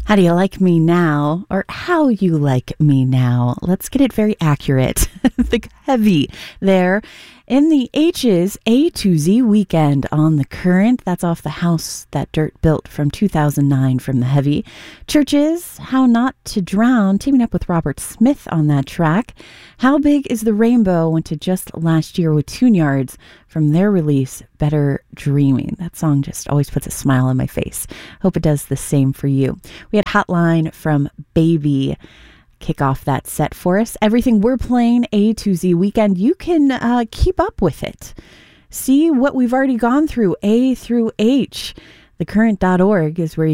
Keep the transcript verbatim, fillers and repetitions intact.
How do you like me now? Or how you like me now? Let's get it very accurate. The heavy there. In the H's A to Z weekend on The Current. That's off The House That Dirt Built from two thousand nine from The Heavy. Churches, How Not to Drown, teaming up with Robert Smith on that track. How Big is the Rainbow went to just last year with Tune Yards from their release, Better Dreaming. That song just always puts a smile on my face. Hope it does the same for you. We had Hotline from Baby kick off that set for us. Everything we're playing A to Z weekend, you can uh, keep up with it. See what we've already gone through, A through H. the current dot org is where you